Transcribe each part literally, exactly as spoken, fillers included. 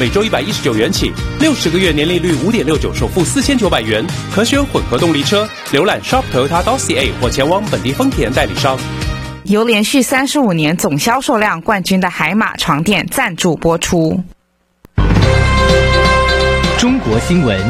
每周一百一十九元起，六十个月年利率五点六九，首付四千九百元，可选混合动力车。浏览 shop toyota dot c a 或前往本地丰田代理商。 由连续三十五年总销售量冠军的海马床垫赞助播出。 中国新闻。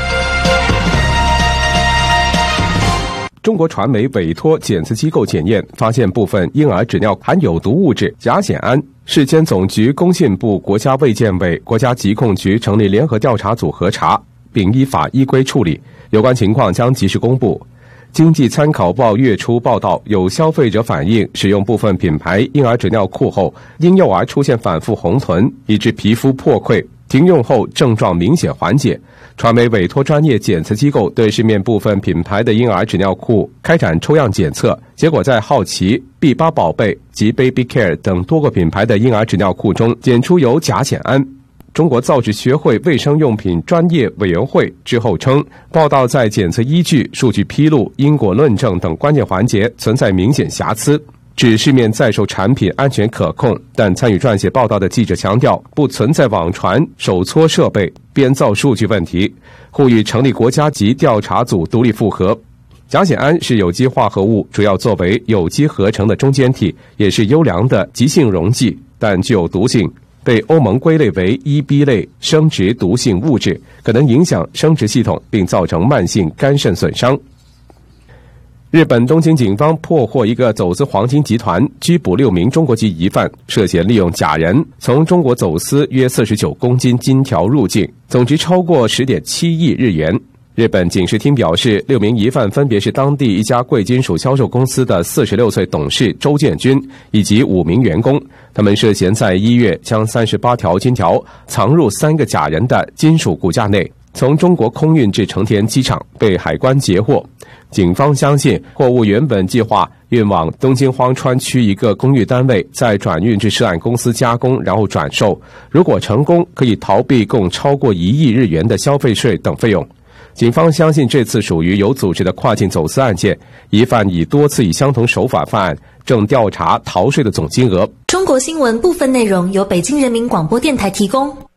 中国传媒委托检测机构检验，发现部分婴儿纸尿含有毒物质甲酰胺。市监总局、工信部、国家卫健委、国家疾控局成立联合调查组核查，并依法依规处理，有关情况将及时公布。经济参考报月初报道，有消费者反映使用部分品牌婴儿纸尿裤后，婴幼儿出现反复红臀，以致皮肤破溃，停用后症状明显缓解。传媒委托专业检测机构对市面部分品牌的婴儿纸尿裤开展抽样检测，结果在好奇、B 八宝贝及 Baby Care 等多个品牌的婴儿纸尿裤中检出有甲酰胺。中国造纸学会卫生用品专业委员会之后称，报道在检测依据、数据披露、因果论证等关键环节存在明显瑕疵，指市面在售产品安全可控，但参与撰写报道的记者强调，不存在网传、手搓设备、编造数据问题，呼吁成立国家级调查组独立复核。甲酰胺是有机化合物，主要作为有机合成的中间体，也是优良的极性溶剂，但具有毒性，被欧盟归类为一 B 类生殖毒性物质，可能影响生殖系统并造成慢性肝肾损伤。日本东京警方破获一个走私黄金集团，拘捕六名中国籍疑犯，涉嫌利用假人从中国走私约四十九公斤金条入境，总值超过 十点七亿日元。日本警视厅表示，六名疑犯分别是当地一家贵金属销售公司的四十六岁董事周建军以及五名员工，他们涉嫌在一月将三十八条金条藏入三个假人的金属骨架内，从中国空运至成田机场，被海关截获。警方相信货物原本计划运往东京荒川区一个公寓单位，再转运至涉案公司加工，然后转售。如果成功，可以逃避共超过一亿日元的消费税等费用。警方相信这次属于有组织的跨境走私案件，疑犯已多次以相同手法犯案，正调查逃税的总金额。 中国新闻部分内容由北京人民广播电台提供。